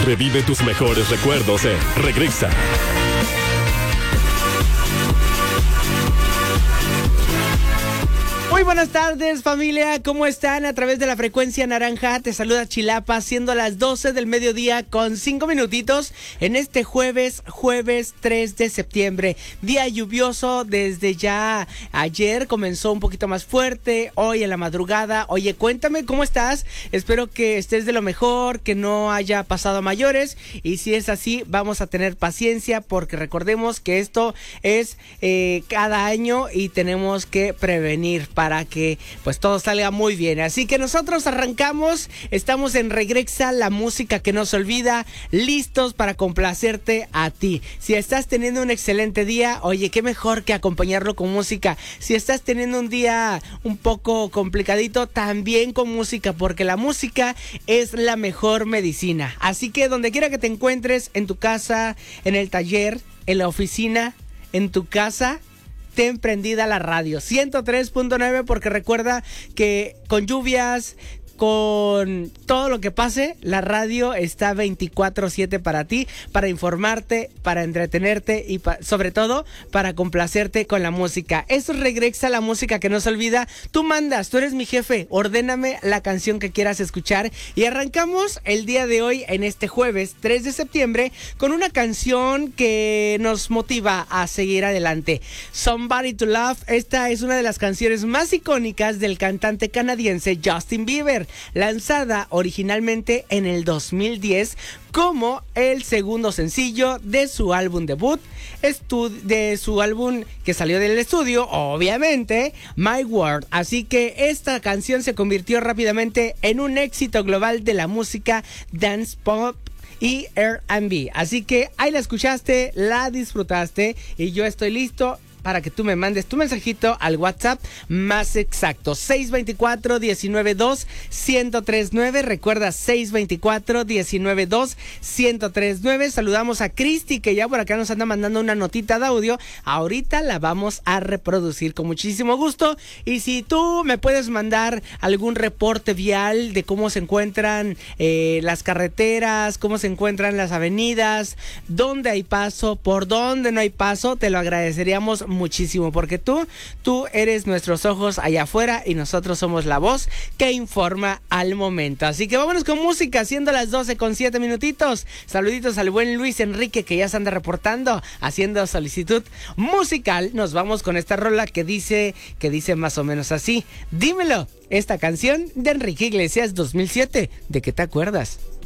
Revive tus mejores recuerdos en Regresa. Muy buenas tardes, familia, ¿cómo están? A través de la frecuencia naranja te saluda Chilapa, siendo las 12 del mediodía con 5 minutitos en este jueves 3 de septiembre. Día lluvioso desde ya ayer, comenzó un poquito más fuerte, hoy en la madrugada. Oye, cuéntame cómo estás, espero que estés de lo mejor, que no haya pasado a mayores, y si es así, vamos a tener paciencia, porque recordemos que esto es cada año y tenemos que prevenir para que pues todo salga muy bien. Así que nosotros arrancamos, estamos en Regresa, la música que no se olvida, listos para complacerte a ti. Si estás teniendo un excelente día, oye, qué mejor que acompañarlo con música. Si estás teniendo un día un poco complicadito, también con música, porque la música es la mejor medicina. Así que donde quiera que te encuentres, en tu casa, en el taller, en la oficina, en tu casa, ten prendida la radio 103.9, porque recuerda que con lluvias, con todo lo que pase, la radio está 24/7 para ti, para informarte, para entretenerte y sobre todo para complacerte con la música. Esto regresa la música que no se olvida. Tú mandas, tú eres mi jefe, ordéname la canción que quieras escuchar, y arrancamos el día de hoy en este jueves 3 de septiembre con una canción que nos motiva a seguir adelante. Somebody to Love. Esta es una de las canciones más icónicas del cantante canadiense Justin Bieber, lanzada originalmente en el 2010 como el segundo sencillo de su álbum debut, de su álbum que salió del estudio, obviamente, My World. Así que esta canción se convirtió rápidamente en un éxito global de la música dance pop y R&B. Así que ahí la escuchaste, la disfrutaste, y yo estoy listo para que tú me mandes tu mensajito al WhatsApp más exacto, 624-192-1039. Recuerda, 624-192-1039. Saludamos a Cristi, que ya por acá nos anda mandando una notita de audio. Ahorita la vamos a reproducir con muchísimo gusto. Y si tú me puedes mandar algún reporte vial de cómo se encuentran las carreteras, cómo se encuentran las avenidas, dónde hay paso, por dónde no hay paso, te lo agradeceríamos muchísimo, porque tú eres nuestros ojos allá afuera y nosotros somos la voz que informa al momento. Así que vámonos con música, siendo las 12 con 7 minutitos. Saluditos al buen Luis Enrique, que ya se anda reportando, haciendo solicitud musical. Nos vamos con esta rola que dice más o menos así: dímelo, esta canción de Enrique Iglesias 2007, ¿de qué te acuerdas?